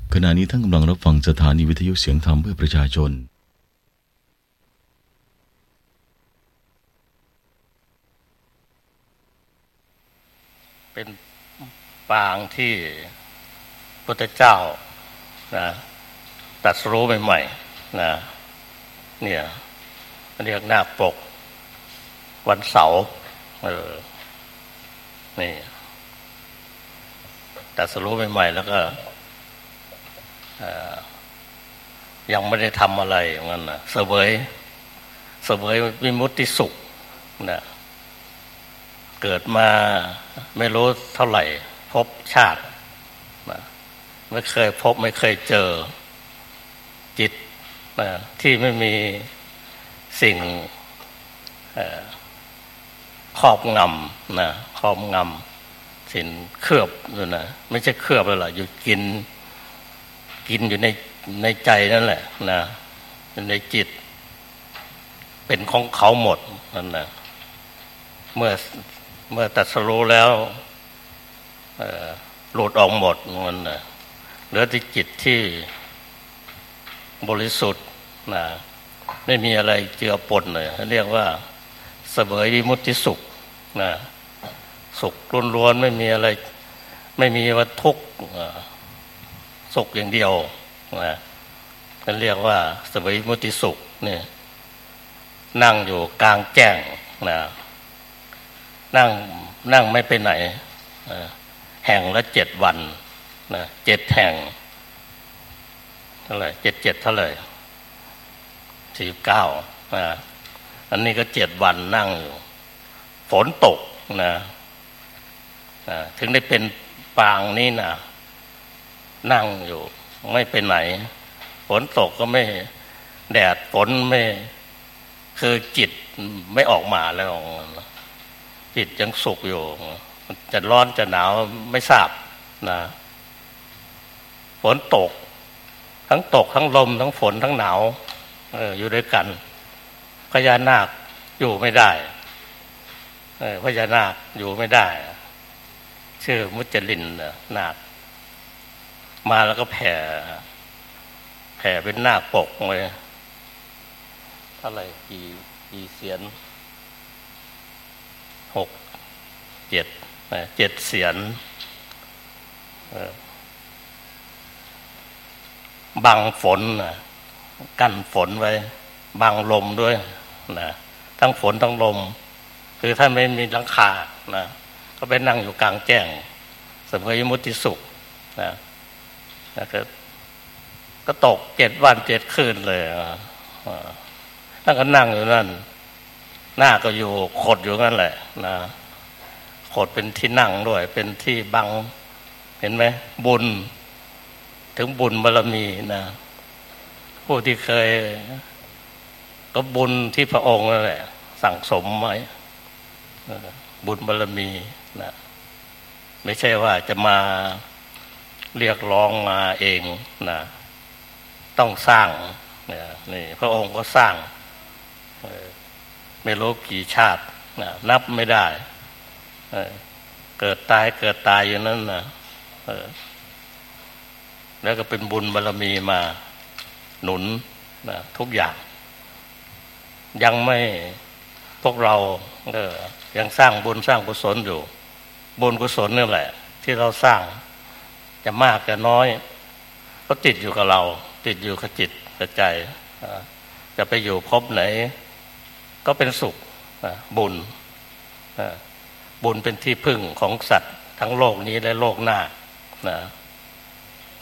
ขณะนี้ท่านกำลังรับฟังสถานีวิทยุเสียงธรรมเพื่อประชาชนเป็นปางที่พุทธเจ้านะตรัสรู้ใหม่ๆนะเนี่ยเรียกนาคปกวันเสาร์นี่ตรัสรู้ใหม่ๆแล้วก็ยังไม่ได้ทำอะไรอย่างนั้นนะเสวยวิมุตติสุขนะเกิดมาไม่รู้เท่าไหร่พบชาตินะไม่เคยพบไม่เคยเจอจิตนะที่ไม่มีสิ่งครอบงำนะครอบงำสิ่งเคลือบอยู่นะไม่ใช่เคลือบแล้วล่ะอยู่กินอยู่ในใจนั่นแหละนะในจิตเป็นของเขาหมดนั่นนะเมื่อตรัสรู้แล้วหลุดออกหมดมันนะเหลือแต่จิตที่บริสุทธิ์นะไม่มีอะไรเจือปนเลยเรียกว่าเสวยวิมุตติสุขนะสุขล้วนๆไม่มีอะไรไม่มีว่าทุกข์สุขอย่างเดียวนะนั่นเรียกว่าเสวยวิมุตติสุขเนี่ยนั่งอยู่กลางแจ้งนะนั่งไม่ไปไหนแห่งละ7 วันนะ7 แห่งเท่าไหร่7 เท่าไหร่49นะอันนี้ก็7 วันนั่งอยู่ฝนตกนะถึงได้เป็นปางนี้นะนั่งอยู่ไม่ไปไหนฝนตกก็ไม่แดดฝนไม่คือจิตไม่ออกมาแล้วจิตยังสุขอยู่จะร้อนจะหนาวไม่ทราบนะฝนตกทั้งลมทั้งฝนทั้งหนาวอยู่ด้วยกันพญานาคอยู่ไม่ได้พญานาคอยู่ไม่ได้ชื่อมุจลินนาคมาแล้วก็แผ่เป็นนาคปกเลยอะไรกี่เสียน6 7เสียนบังฝนกั้นฝนไว้บังลมด้วยนะทั้งฝนทั้งลมคือท่านไม่มีหลังคานะก็ไปนั่งอยู่กลางแจ้งเสวยวิมุตติสุขนะก็ตก7 วัน 7 คืนเลยท่านก็นั่งอยู่นั่นหน้าก็อยู่ขดอยู่นั่นแหละนะขดเป็นที่นั่งด้วยเป็นที่บังเห็นไหมบุญถึงบุญบารมีนะผู้ที่เคยก็บุญที่พระองค์นั่นแหละสั่งสมไว้บุญบารมีนะไม่ใช่ว่าจะมาเรียกร้องมาเองนะต้องสร้างนี่พระองค์ก็สร้างไม่รู้กี่ชาตินับไม่ได้เกิดตายอยู่นั้นนะแล้วก็เป็นบุญบารมีมาหนุนนะทุกอย่างยังไม่พวกเรายังสร้างบุญสร้างกุศลอยู่บุญกุศลนี่แหละที่เราสร้างจะมากจะน้อยก็ติดอยู่กับเราติดอยู่กับจิตกับใจจะไปอยู่ภพไหนก็เป็นสุขบุญเป็นที่พึ่งของสัตว์ทั้งโลกนี้และโลกหน้านะ